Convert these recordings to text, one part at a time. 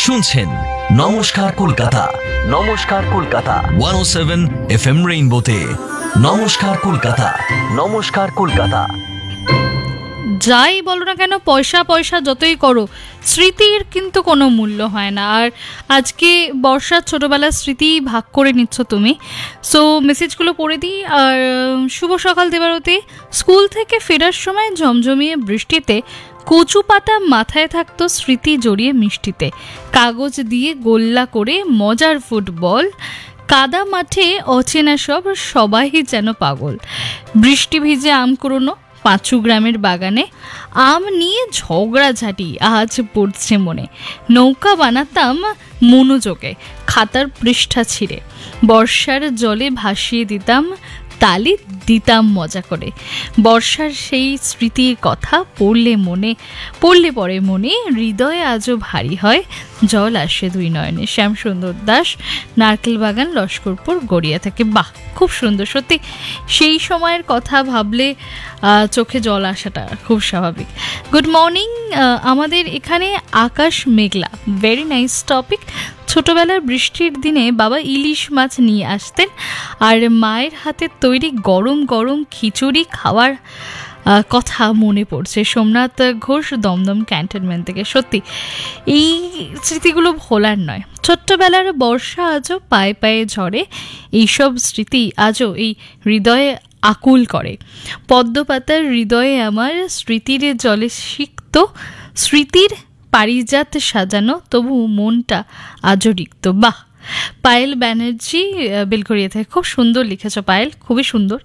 শুনছেন নমস্কার কলকাতা। নমস্কার কলকাতা 107 FM রেইনবোতে। নমস্কার কলকাতা। নমস্কার কলকাতা। যাই বলো না কেন, পয়সা পয়সা যতই করো, স্মৃতির কিন্তু কোনো মূল্য হয় না। আর আজকে বর্ষার ছোটোবেলার স্মৃতি ভাগ করে নিচ্ছ তুমি। সো মেসেজগুলো পড়ে দিই। আর শুভ সকাল দেবারতী। স্কুল থেকে ফেরার সময় ঝমঝমিয়ে বৃষ্টিতে কচু পাতা মাথায় থাকতো স্মৃতি জড়িয়ে মিষ্টিতে, কাগজ দিয়ে গোল্লা করে মজার ফুটবল, কাদা মাঠে অচেনা সবাই যেন পাগল, বৃষ্টি ভিজে আম কুড়োনো পাঁচু গ্রামের বাগানে, আম নিয়ে ঝগড়াঝাটি আজ পড়ছে মনে, নৌকা বানাতাম মনোযোগে খাতার পৃষ্ঠা ছিঁড়ে, বর্ষার জলে ভাসিয়ে দিতাম তালি দিতাম মজা করে। বর্ষার সেই স্মৃতির কথা পড়লে পরে মনে, হৃদয়ে আজও ভারী হয়, জল আসে দুই নয়নে। শ্যামসুন্দর দাস, নারকেল বাগান, লস্করপুর, গড়িয়া থেকে। বাহ, খুব সুন্দর। সত্যি সেই সময়ের কথা ভাবলে চোখে জল আসাটা খুব স্বাভাবিক। Good morning. আমাদের এখানে আকাশ মেঘলা। Very nice topic. ছোটবেলার বৃষ্টির দিনে বাবা ইলিশ মাছ নিয়ে আসতেন, আর মায়ের হাতের তৈরি গরম গরম খিচুড়ি খাওয়ার কথা মনে পড়ছে। সোমনাথ ঘোষ, দমদম ক্যান্টনমেন্ট থেকে। সত্যি এই স্মৃতিগুলো ভোলার নয়। ছোট্টবেলার বর্ষা আজও পায়ে পায়ে ঝরে, এইসব স্মৃতি আজও এই হৃদয়ে আকুল করে। পদ্মপাতার হৃদয়ে আমার স্মৃতির জলে সিক্ত, স্মৃতির পারিজাত সাজানো, তবু মনটা আজও রিক্ত। বাহ। পায়েল ব্যানার্জি, বেলঘরিয়া থেকে। খুব সুন্দর লিখেছ পায়েল, খুবই সুন্দর।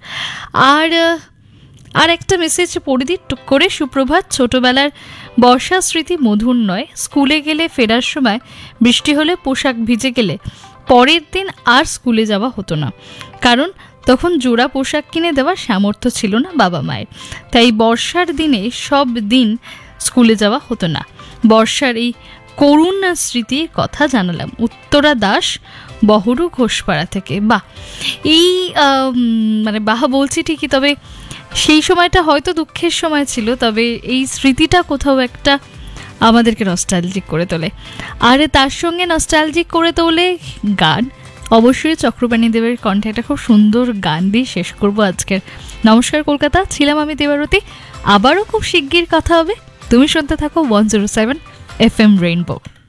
আর একটা মেসেজ পড়ে দিই টুক করে। সুপ্রভাত। ছোটবেলার বর্ষা স্মৃতি মধুর নয়। স্কুলে গেলে ফেরার সময় বৃষ্টি হলে পোশাক ভিজে গেলে পরের দিন আর স্কুলে যাওয়া হতো না, কারণ তখন জোড়া পোশাক কিনে দেওয়ার সামর্থ্য ছিল না বাবা মায়ের। তাই বর্ষার দিনে সব দিন স্কুলে যাওয়া হতো না। বর্ষার এই করুণ স্মৃতির কথা জানালাম। উত্তরা দাস, বহরু, ঘোষপাড়া থেকে। বাহ, এই বাহ বলছি ঠিকই, তবে সেই সময়টা হয়তো দুঃখের সময় ছিল, তবে এই স্মৃতিটা কোথাও একটা আমাদেরকে নস্টালজিক করে তোলে। আর তার সঙ্গে নস্টালজিক করে তোলে গান। অবশ্যই চক্রপাণী দেবের কণ্ঠে একটা খুব সুন্দর গান দিয়ে শেষ করব আজকের নমস্কার কলকাতা। ছিলাম আমি দেবারতী। আবারও খুব শিগগির কথা হবে। তুমি শুনতে থাকো 107 FM রেইনবো।